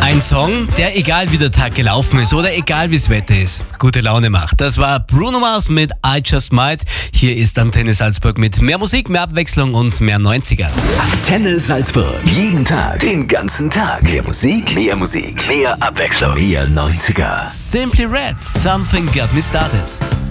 Ein Song, der egal wie der Tag gelaufen ist oder egal wie das Wetter ist, gute Laune macht. Das war Bruno Mars mit I Just Might. Hier ist Antenne Salzburg mit mehr Musik, mehr Abwechslung und mehr 90er. Antenne Salzburg. Jeden Tag, den ganzen Tag. Mehr Musik, mehr Musik, mehr Abwechslung, mehr 90er. Simply Red, Something Got Me Started.